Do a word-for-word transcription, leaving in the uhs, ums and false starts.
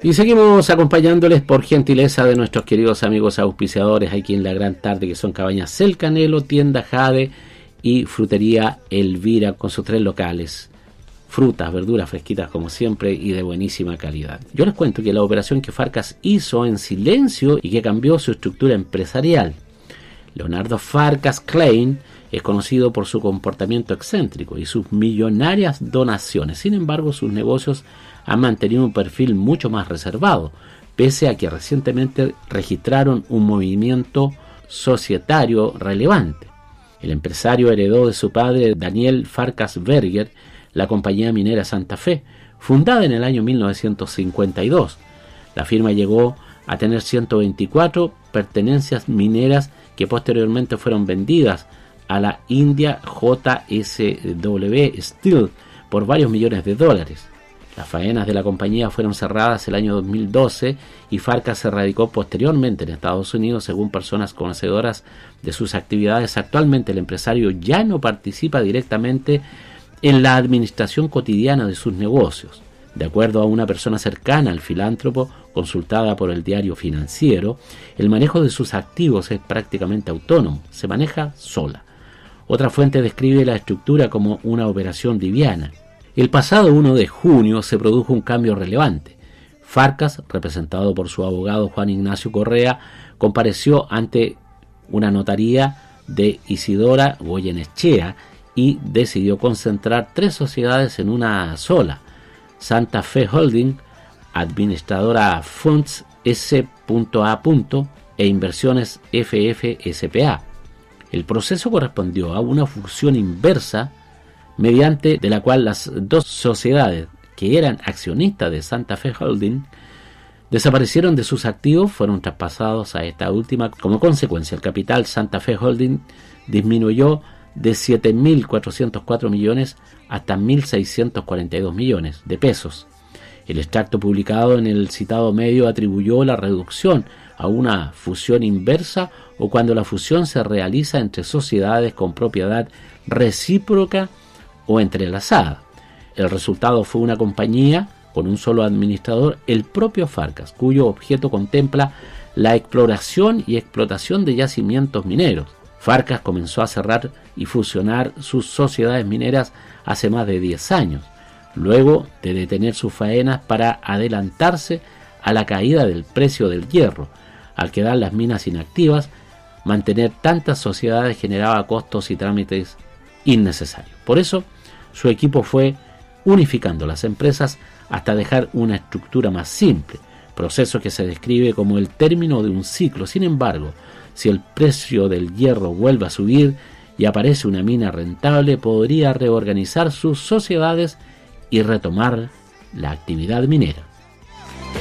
Y seguimos acompañándoles por gentileza de nuestros queridos amigos auspiciadores aquí en la gran tarde, que son Cabañas El Canelo, Tienda Jade y Frutería Elvira, con sus tres locales. Frutas, verduras fresquitas como siempre y de buenísima calidad. Yo les cuento que la operación que Farcas hizo en silencio y que cambió su estructura empresarial. Leonardo Farcas Klein es conocido por su comportamiento excéntrico y sus millonarias donaciones. Sin embargo, sus negocios han mantenido un perfil mucho más reservado, pese a que recientemente registraron un movimiento societario relevante. El empresario heredó de su padre Daniel Farcas Berger la compañía minera Santa Fe, fundada en el año mil novecientos cincuenta y dos. La firma llegó a tener ciento veinticuatro pertenencias mineras que posteriormente fueron vendidas a la India J S W Steel por varios millones de dólares. Las faenas de la compañía fueron cerradas el año dos mil doce y Farcas se radicó posteriormente en Estados Unidos, según personas conocedoras de sus actividades. Actualmente el empresario ya no participa directamente en la administración cotidiana de sus negocios. De acuerdo a una persona cercana al filántropo, consultada por el diario Financiero, el manejo de sus activos es prácticamente autónomo, se maneja sola. Otra fuente describe la estructura como una operación liviana. El pasado primero de junio se produjo un cambio relevante. Farcas, representado por su abogado Juan Ignacio Correa, compareció ante una notaría de Isidora Goyenechea y decidió concentrar tres sociedades en una sola: Santa Fe Holding, Administradora Funds S A e Inversiones F F S P A. El proceso correspondió a una fusión inversa, mediante de la cual las dos sociedades que eran accionistas de Santa Fe Holding desaparecieron de sus activos, fueron traspasados a esta última. Como consecuencia, el capital Santa Fe Holding disminuyó de siete mil cuatrocientos cuatro millones hasta mil seiscientos cuarenta y dos millones de pesos. El extracto publicado en el citado medio atribuyó la reducción a una fusión inversa o cuando la fusión se realiza entre sociedades con propiedad recíproca o entrelazada. El resultado fue una compañía con un solo administrador, el propio Farcas, cuyo objeto contempla la exploración y explotación de yacimientos mineros. Farcas comenzó a cerrar y fusionar sus sociedades mineras hace más de diez años, luego de detener sus faenas para adelantarse a la caída del precio del hierro. Al quedar las minas inactivas, mantener tantas sociedades generaba costos y trámites innecesarios. Por eso, su equipo fue unificando las empresas hasta dejar una estructura más simple, proceso que se describe como el término de un ciclo. Sin embargo, si el precio del hierro vuelve a subir y aparece una mina rentable, podría reorganizar sus sociedades y retomar la actividad minera.